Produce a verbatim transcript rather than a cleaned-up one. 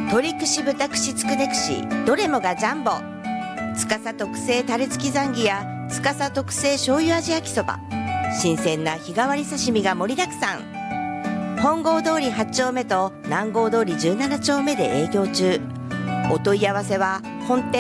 鶏串豚串つくね串どれもがジャンボ。司特製タレ付きザンギや司特製醤油味焼きそば、新鮮な日替わり刺身が盛りだくさん。本郷通りはち丁目と南郷通りじゅうなな丁目で営業中。お問い合わせは本店